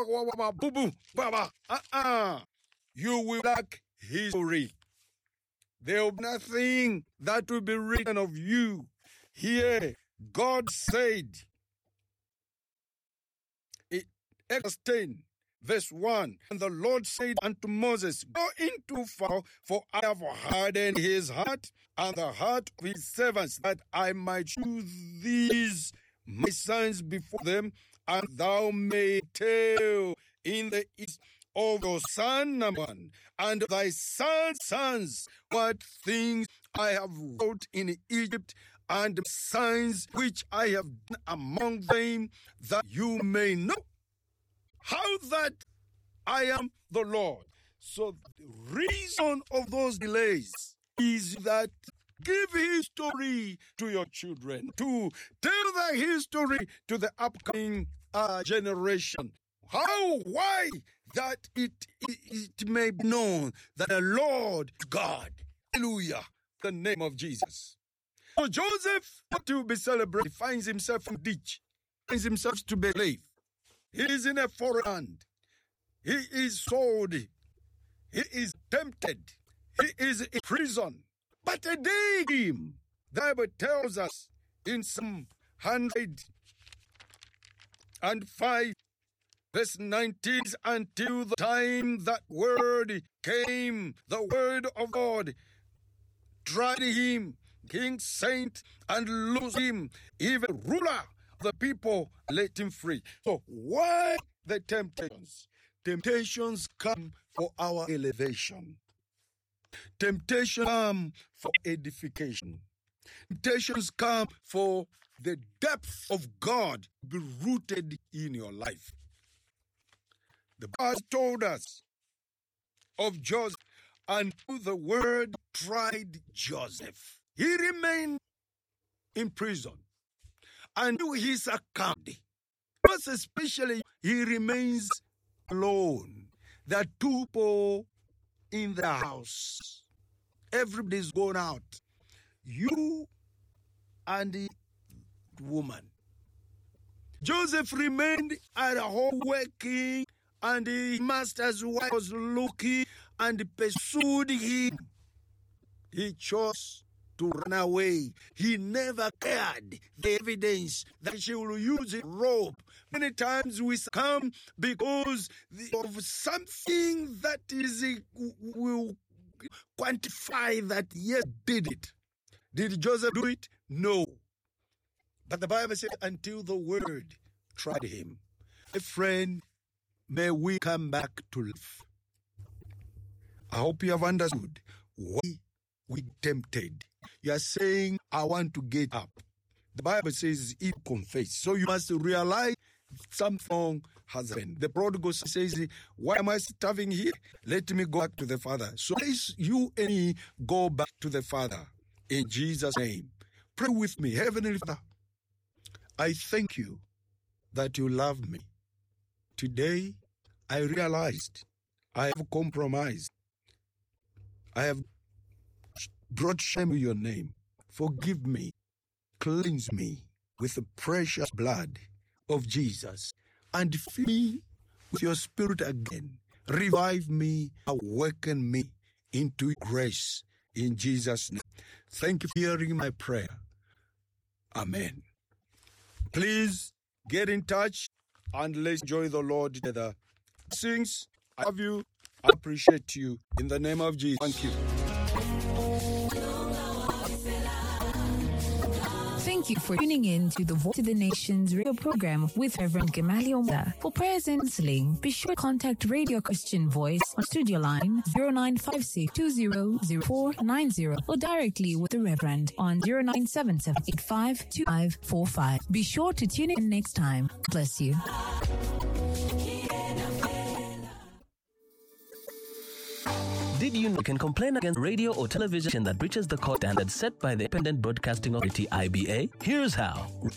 boo boo, baba. You will lack history. There will be nothing that will be written of you. Here, God said, Exodus 10, verse 1, and the Lord said unto Moses, go into Pharaoh, for I have hardened his heart and the heart of his servants, that I might choose these my sons before them, and thou may tell in the east of your son, number one, and thy son's sons, what things I have wrought in Egypt, and signs which I have done among them, that you may know how that I am the Lord. So the reason of those delays is that give history to your children, to tell the history to the upcoming generation. How? Why? That it may be known that the Lord is God. Hallelujah. The name of Jesus. So Joseph, to be celebrated, finds himself in ditch, finds himself to be slave. He is in a foreign land. He is sold. He is tempted. He is in prison. But a day came. The Bible tells us in Psalm 105, verse 19, until the time that word came, the word of God tried him, king, saint, and loose him, even ruler of the people, let him free. So why the temptations? Temptations come for our elevation. Temptations come for edification. Temptations come for the depth of God be rooted in your life. The Bible told us of Joseph, until the word tried Joseph. He remained in prison until his account. Most especially, he remains alone. There are two people in the house. Everybody's gone out. You and the woman. Joseph remained at home working, and his master's wife was looking and pursued him. He chose to run away. He never cared the evidence that she will use a rope. Many times we succumb because of something that will quantify that, yes, did it. Did Joseph do it? No. But the Bible said, until the word tried him. A friend, may we come back to life. I hope you have understood why we tempted. You are saying, I want to get up. The Bible says, it confess. So you must realize something has happened. The prodigal says, why am I starving here? Let me go back to the Father. So please, you and me, go back to the Father. In Jesus' name. Pray with me. Heavenly Father, I thank you that you love me. Today, I realized I have compromised. I have brought shame to your name. Forgive me. Cleanse me with the precious blood of Jesus. And fill me with your spirit again. Revive me, awaken me into grace in Jesus' name. Thank you for hearing my prayer. Amen. Please get in touch and let's enjoy the Lord together. Blessings. I love you. I appreciate you. In the name of Jesus. Thank you. Thank you for tuning in to the Voice of the Nations radio program with Reverend Gamaliel Mda. For prayers and counseling, be sure to contact Radio Christian Voice on studio line 0956-200490 or directly with the Reverend on 0977-852545. Be sure to tune in next time. Bless you. Did you know you can complain against radio or television that breaches the code standards set by the Independent Broadcasting Authority, IBA? Here's how.